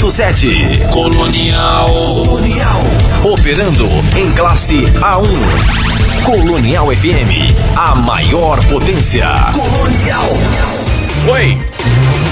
101,7. Colonial. Operando em classe A1. Colonial FM, a maior potência. Colonial. Oi.